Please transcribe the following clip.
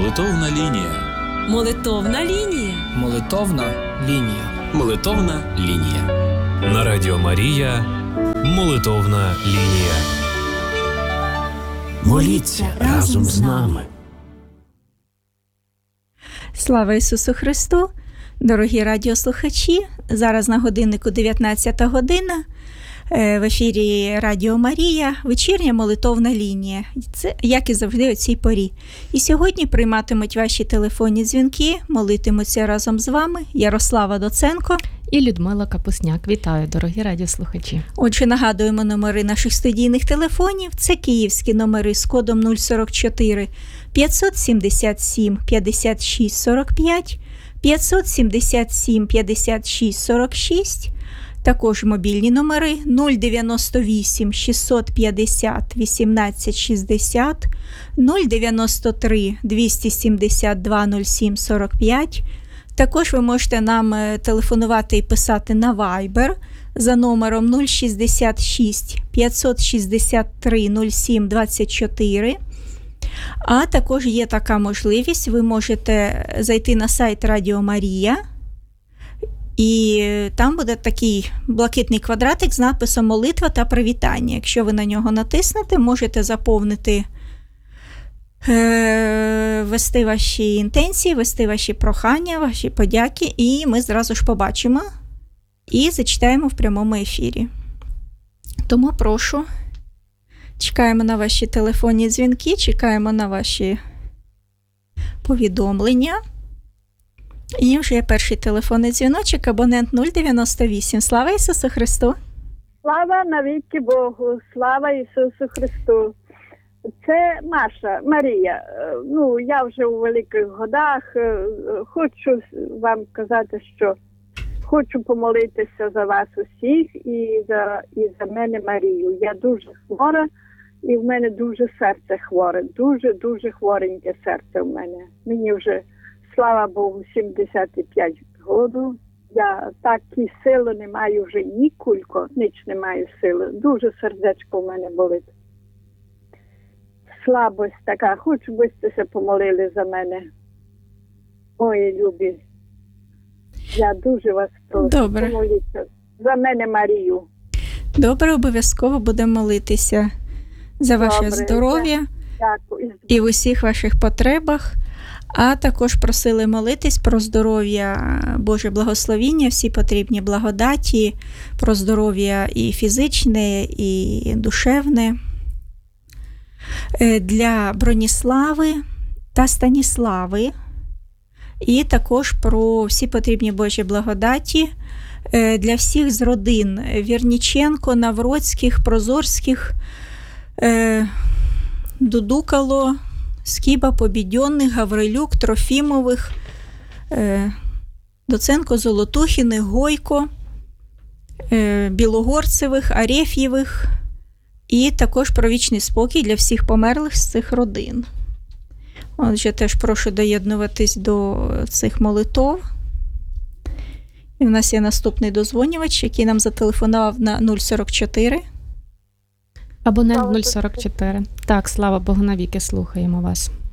Молитовна лінія. Молитовна лінія. Молитовна лінія. Молитовна лінія. На Радіо Марія. Молитовна лінія. Моліться разом з нами. Слава Ісусу Христу! Дорогі радіослухачі! Зараз на годиннику 19 година. В ефірі Радіо Марія, вечірня молитовна лінія. Це, як і завжди, о цій порі. І сьогодні прийматимуть ваші телефонні дзвінки, молитимуться разом з вами Ярослава Доценко і Людмила Капусняк. Вітаю, дорогі радіослухачі. Отже, нагадуємо номери наших студійних телефонів. Це київські номери з кодом 044 577 56 45, 577 56 46, також мобільні номери 098 650 18 60, 093 272 07 45. Також ви можете нам телефонувати і писати на Viber за номером 066 563 07 24. А також є така можливість, ви можете зайти на сайт Радіо Марія, і там буде такий блакитний квадратик з надписом «Молитва та привітання». Якщо ви на нього натиснете, можете заповнити, ввести ваші інтенції, ввести ваші прохання, ваші подяки, і ми зразу ж побачимо і зачитаємо в прямому ефірі. Тому прошу, чекаємо на ваші телефонні дзвінки, чекаємо на ваші повідомлення. І вже є перший телефонний дзвіночок, абонент 098. Слава Ісусу Христу! Слава навіки Богу! Слава Ісусу Христу! Це Маша, Марія. Я вже у великих годах. Хочу вам казати, що хочу помолитися за вас усіх і за мене, Марію. Я дуже хвора, і в мене дуже серце хворе. Дуже хвореньке серце в мене. Мені вже, слава Богу, 75 років. Я такі сили не маю вже ніколько, ніч не маю сили. Дуже сердечко в мене болить. Слабость така. Хочу, би сте помолили за мене. Мої любі. Я дуже вас прошу. Добре. Помоліться за мене, Марію. Добре, обов'язково будемо молитися за ваше здоров'я. Дякую. І в усіх ваших потребах. А також просили молитись про здоров'я, Боже благословіння, всі потрібні благодаті, про здоров'я і фізичне, і душевне. Для Броніслави та Станіслави. І також про всі потрібні Божі благодаті для всіх з родин Вірніченко, Навроцьких, Прозорських, Дудукало, Скіба, Побідьонних, Гаврилюк, Трофімових, Доценко, Золотухіних, Гойко, Білогорцевих, Ареф'євих, і також про вічний спокій для всіх померлих з цих родин. Отже, теж прошу доєднуватись до цих молитов. І в нас є наступний дозвонювач, який нам зателефонував на 044. Абонент 044. Так, слава Богу, навіки слухаємо вас.